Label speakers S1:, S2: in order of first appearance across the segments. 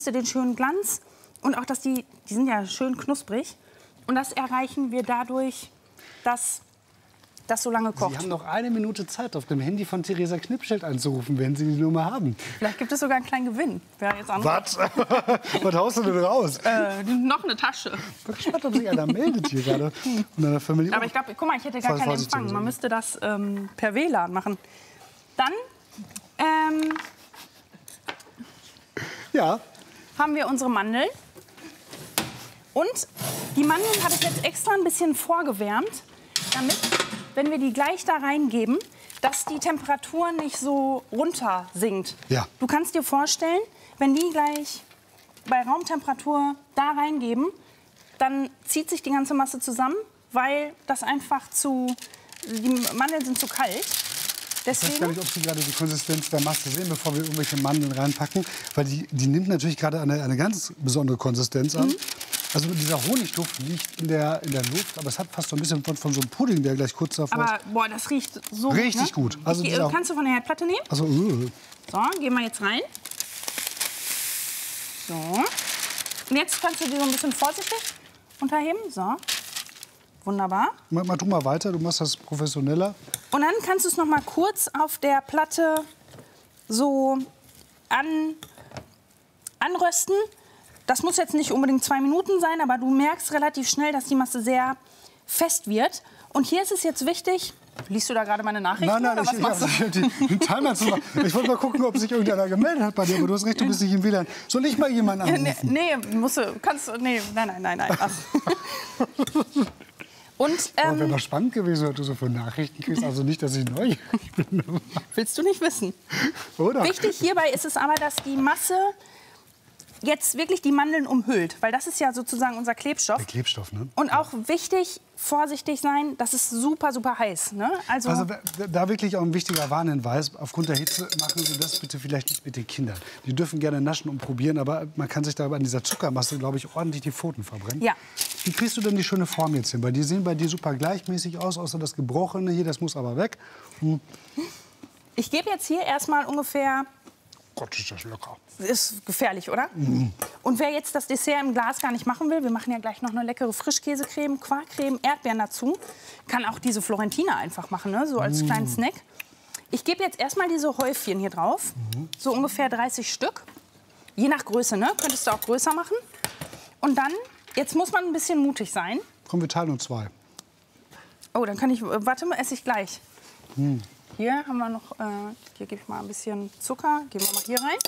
S1: den schönen Glanz und auch, dass die sind ja schön knusprig. Und das erreichen wir dadurch, dass das so lange kocht.
S2: Sie haben noch 1 Minute Zeit, auf dem Handy von Theresa Knipschild anzurufen, wenn Sie die Nummer haben.
S1: Vielleicht gibt es sogar einen kleinen Gewinn. Wer jetzt
S2: Was? Was haust du denn raus?
S1: Noch eine Tasche.
S2: Ich bin gespannt, ob sich einer meldet hier gerade. In einer Familie.
S1: Aber ich glaube, guck mal, ich hätte gar keinen Empfang. Man müsste das per WLAN machen. Dann
S2: ja.
S1: haben wir unsere Mandeln. Und die Mandeln habe ich jetzt extra ein bisschen vorgewärmt, damit, wenn wir die gleich da reingeben, dass die Temperatur nicht so runter sinkt.
S2: Ja.
S1: Du kannst dir vorstellen, wenn die gleich bei Raumtemperatur da reingeben, dann zieht sich die ganze Masse zusammen, weil das einfach die Mandeln sind zu kalt. Deswegen,
S2: ich weiß gar nicht, ob Sie gerade die Konsistenz der Masse sehen, bevor wir irgendwelche Mandeln reinpacken. Weil die nimmt natürlich gerade eine ganz besondere Konsistenz an. Also dieser Honigduft liegt in der Luft, aber es hat fast so ein bisschen von so einem Pudding, der gleich kurz davor ist.
S1: aber boah, das riecht so
S2: Richtig
S1: gut.
S2: gut. Also
S1: Kannst du von der Herdplatte nehmen?
S2: Also,
S1: So, gehen wir jetzt rein. So. Und jetzt kannst du die so ein bisschen vorsichtig unterheben. So. Wunderbar.
S2: tu mal weiter, du machst das professioneller.
S1: Und dann kannst du es noch mal kurz auf der Platte so anrösten. Das muss jetzt nicht unbedingt 2 Minuten sein, aber du merkst relativ schnell, dass die Masse sehr fest wird. Und hier ist es jetzt wichtig. Liest du da gerade meine Nachrichten?
S2: Nein, ich den Timer zu machen. Ich wollte mal gucken, ob sich irgendeiner gemeldet hat bei dir, aber du hast recht, du bist nicht im WLAN. Soll ich mal jemanden anrufen?
S1: Nein. Ach. Und,
S2: wäre mal spannend gewesen, was du so für Nachrichten kriegst. Also nicht, dass ich neugierig bin.
S1: Willst du nicht wissen?
S2: Oder?
S1: Wichtig hierbei ist es aber, dass die Masse jetzt wirklich die Mandeln umhüllt. Weil das ist ja sozusagen unser Klebstoff.
S2: Der Klebstoff, ne?
S1: Und auch wichtig, vorsichtig sein, das ist super, super heiß. Ne?
S2: Also da wirklich auch ein wichtiger Warnhinweis. Aufgrund der Hitze machen Sie das bitte vielleicht nicht mit den Kindern. Die dürfen gerne naschen und probieren, aber man kann sich da an dieser Zuckermasse, glaube ich, ordentlich die Pfoten verbrennen.
S1: Ja.
S2: Wie kriegst du denn die schöne Form jetzt hin? Weil die sehen bei dir super gleichmäßig aus, außer das Gebrochene hier, das muss aber weg.
S1: Ich gebe jetzt hier erstmal ungefähr...
S2: Gott, ist das lecker.
S1: Ist gefährlich, oder? Und wer jetzt das Dessert im Glas gar nicht machen will, wir machen ja gleich noch eine leckere Frischkäsecreme, Quarkcreme, Erdbeeren dazu, kann auch diese Florentiner einfach machen, ne? So als kleinen Snack. Ich gebe jetzt erstmal diese Häufchen hier drauf, so ungefähr 30 Stück. Je nach Größe, ne? Könntest du auch größer machen. Und dann, jetzt muss man ein bisschen mutig sein.
S2: Komm, wir teilen uns 2.
S1: Oh, dann kann ich, warte mal, esse ich gleich. Hier haben wir noch, hier gebe ich mal ein bisschen Zucker, geben wir mal hier rein.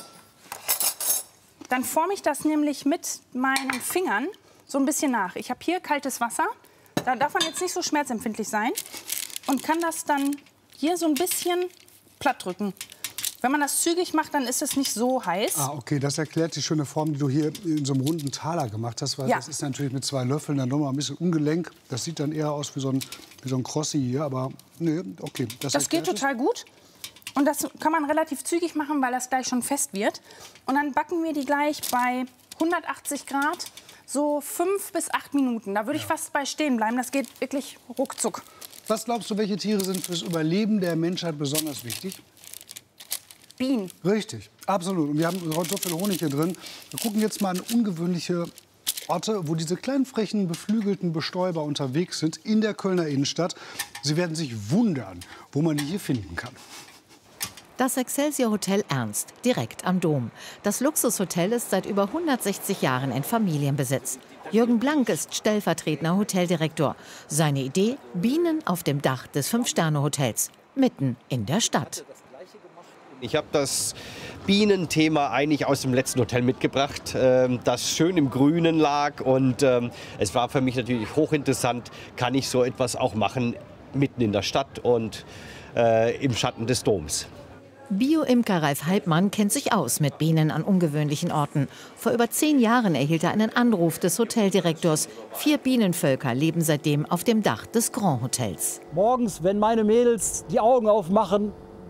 S1: Dann forme ich das nämlich mit meinen Fingern so ein bisschen nach. Ich habe hier kaltes Wasser, da darf man jetzt nicht so schmerzempfindlich sein und kann das dann hier so ein bisschen platt drücken. Wenn man das zügig macht, dann ist es nicht so heiß.
S2: Ah, okay, das erklärt die schöne Form, die du hier in so einem runden Taler gemacht hast. Weil das ist natürlich mit 2 Löffeln dann nochmal ein bisschen ungelenk. Das sieht dann eher aus wie so ein Crossi hier, aber nee, okay.
S1: Das geht total gut. Und das kann man relativ zügig machen, weil das gleich schon fest wird. Und dann backen wir die gleich bei 180 Grad, so 5 bis 8 Minuten. Da würde ich fast bei stehen bleiben. Das geht wirklich ruckzuck.
S2: Was glaubst du, welche Tiere sind fürs Überleben der Menschheit besonders wichtig?
S1: Bienen.
S2: Richtig, absolut. Und wir haben heute so viel Honig hier drin. Wir gucken jetzt mal an ungewöhnliche Orte, wo diese kleinen, frechen, beflügelten Bestäuber unterwegs sind in der Kölner Innenstadt. Sie werden sich wundern, wo man die hier finden kann.
S3: Das Excelsior Hotel Ernst, direkt am Dom. Das Luxushotel ist seit über 160 Jahren in Familienbesitz. Jürgen Blank ist stellvertretender Hoteldirektor. Seine Idee: Bienen auf dem Dach des 5-Sterne-Hotels, mitten in der Stadt.
S4: Ich habe das Bienenthema eigentlich aus dem letzten Hotel mitgebracht, das schön im Grünen lag. Und es war für mich natürlich hochinteressant, kann ich so etwas auch machen, mitten in der Stadt und im Schatten des Doms.
S3: Bio-Imker Ralf Halbmann kennt sich aus mit Bienen an ungewöhnlichen Orten. Vor über 10 Jahren erhielt er einen Anruf des Hoteldirektors. 4 Bienenvölker leben seitdem auf dem Dach des Grand Hotels.
S5: Morgens, wenn meine Mädels die Augen aufmachen,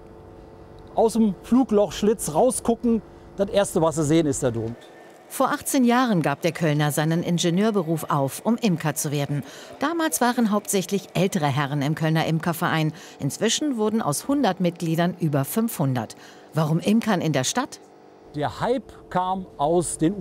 S5: aus dem Fluglochschlitz rausgucken, das Erste, was sie sehen, ist der Dom.
S3: Vor 18 Jahren gab der Kölner seinen Ingenieurberuf auf, um Imker zu werden. Damals waren hauptsächlich ältere Herren im Kölner Imkerverein. Inzwischen wurden aus 100 Mitgliedern über 500. Warum Imkern in der Stadt?
S5: Der Hype kam aus den